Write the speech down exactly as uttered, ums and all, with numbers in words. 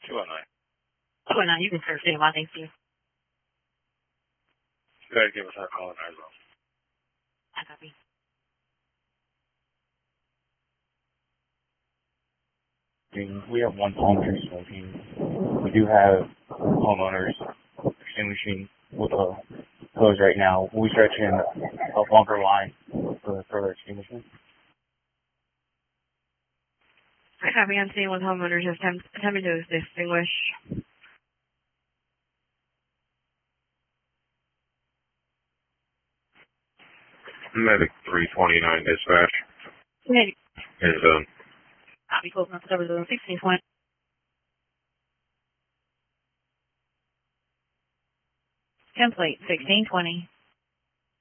two oh nine. two oh nine, you can search it. My thank you. You gotta give us our call in our zone. I copy. We have one palm tree smoking. We do have homeowners extinguishing with a hose right now. We stretch in a bunker line for further extinguishment. I copy. I'm seeing with homeowners attempt, attempting to extinguish. Medic three twenty-nine dispatch. Hey. In zone. Copy. Close enough to cover zone sixteen twenty. Template sixteen twenty.